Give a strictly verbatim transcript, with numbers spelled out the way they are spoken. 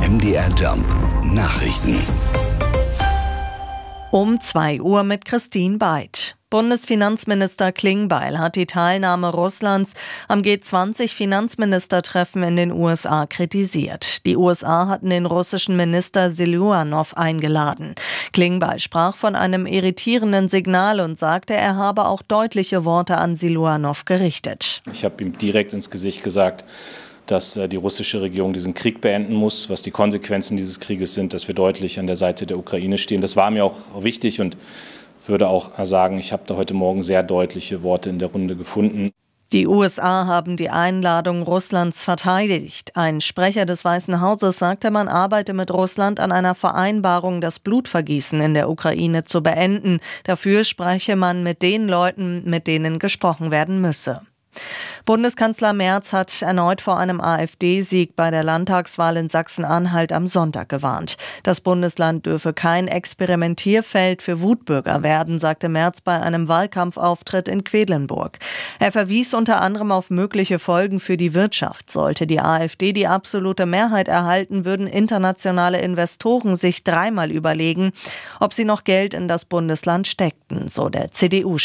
M D R Jump Nachrichten. Um zwei Uhr mit Christine Beid. Bundesfinanzminister Klingbeil hat die Teilnahme Russlands am G zwanzig Finanzministertreffen in den U S A kritisiert. Die U S A hatten den russischen Minister Siluanow eingeladen. Klingbeil sprach von einem irritierenden Signal und sagte, er habe auch deutliche Worte an Siluanow gerichtet. Ich habe ihm direkt ins Gesicht gesagt, dass die russische Regierung diesen Krieg beenden muss, was die Konsequenzen dieses Krieges sind, dass wir deutlich an der Seite der Ukraine stehen. Das war mir auch wichtig und würde auch sagen, ich habe da heute Morgen sehr deutliche Worte in der Runde gefunden. Die U S A haben die Einladung Russlands verteidigt. Ein Sprecher des Weißen Hauses sagte, man arbeite mit Russland an einer Vereinbarung, das Blutvergießen in der Ukraine zu beenden. Dafür spreche man mit den Leuten, mit denen gesprochen werden müsse. Bundeskanzler Merz hat erneut vor einem AfD-Sieg bei der Landtagswahl in Sachsen-Anhalt am Sonntag gewarnt. Das Bundesland dürfe kein Experimentierfeld für Wutbürger werden, sagte Merz bei einem Wahlkampfauftritt in Quedlinburg. Er verwies unter anderem auf mögliche Folgen für die Wirtschaft. Sollte die AfD die absolute Mehrheit erhalten, würden internationale Investoren sich dreimal überlegen, ob sie noch Geld in das Bundesland steckten, so der C D U-Chef.